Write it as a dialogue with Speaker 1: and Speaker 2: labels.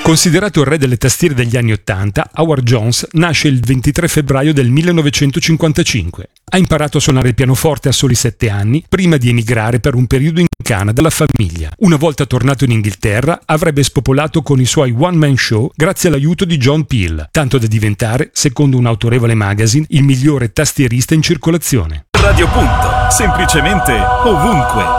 Speaker 1: Considerato il re delle tastiere degli anni '80, Howard Jones nasce il 23 febbraio del 1955. Ha imparato a suonare il pianoforte a soli 7 anni, prima di emigrare per un periodo in Canada dalla famiglia. Una volta tornato in Inghilterra, avrebbe spopolato con i suoi one-man show grazie all'aiuto di John Peel, tanto da diventare, secondo un autorevole magazine, il migliore tastierista in circolazione.
Speaker 2: Radio Punto, semplicemente ovunque.